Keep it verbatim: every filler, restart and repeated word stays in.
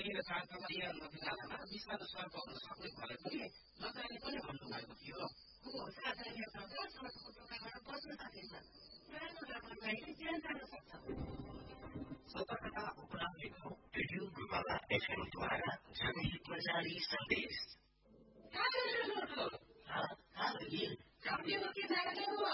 यो चाडपर्व यहाँ नजिकमा विषालु सर्प हुन सक्ने भए पनि नजाने पनि भन्नुभएको थियो। सतर्कता अपनाउनेको रेडियो गुरुमाला एफएमद्वारा जनहितमा जारी सन्देश।